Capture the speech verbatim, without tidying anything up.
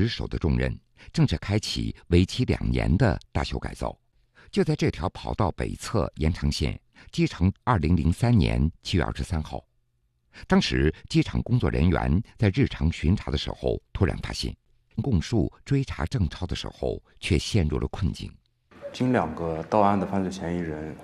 值守的重任，正式开启为期两年的大修改造。就在这条跑道北侧延长线，机成二零零三年七月二十三号，当时机场工作人员在日常巡查的时候，突然发现，供述追查郑超的时候，却陷入了困境。 经两个到案的犯罪嫌疑人